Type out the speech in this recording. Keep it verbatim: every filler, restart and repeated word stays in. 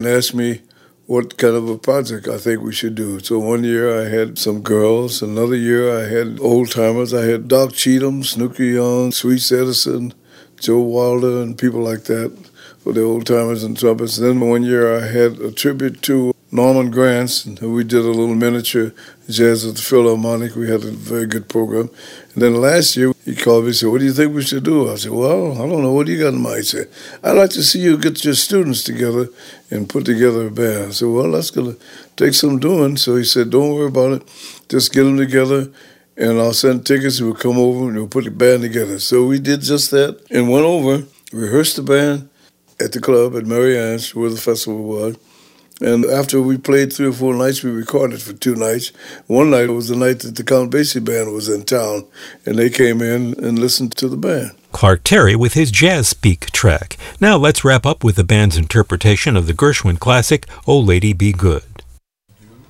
asked me what kind of a project I think we should do. So one year I had some girls. Another year I had old-timers. I had Doc Cheatham, Snooky Young, Sweets Edison, Joe Wilder, and people like that for the old-timers and trumpets. Then one year I had a tribute to Norman Granz, and we did a little miniature jazz at the Philharmonic. We had a very good program. And then last year, he called me and said, what do you think we should do? I said, well, I don't know. What do you got in mind? He said, I'd like to see you get your students together and put together a band. I said, well, that's going to take some doing. So he said, don't worry about it. Just get them together, and I'll send tickets, and we'll come over, and we'll put the band together. So we did just that and went over, rehearsed the band at the club at Mary Ann's, where the festival was. And after we played three or four nights, we recorded for two nights. One night was the night that the Count Basie Band was in town, and they came in and listened to the band. Clark Terry with his Jazz Speak track. Now let's wrap up with the band's interpretation of the Gershwin classic, Oh Lady Be Good.